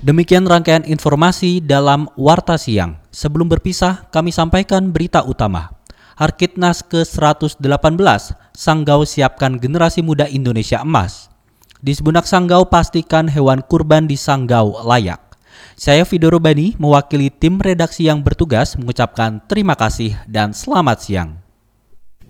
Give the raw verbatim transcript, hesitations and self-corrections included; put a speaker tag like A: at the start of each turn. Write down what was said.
A: Demikian rangkaian informasi dalam Warta Siang. Sebelum berpisah, kami sampaikan berita utama. Harkitnas ke seratus delapan belas, Sanggau siapkan generasi muda Indonesia emas. Di Sebunak Sanggau pastikan hewan kurban di Sanggau layak. Saya Fidoro Bani, mewakili tim redaksi yang bertugas mengucapkan terima kasih dan selamat siang.